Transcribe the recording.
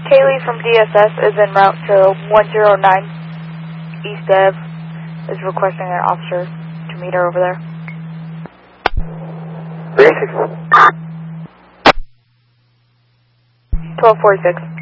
Kaylee from DSS is en route to 109 East Ave, is requesting an officer to meet her over there. 36. 1246.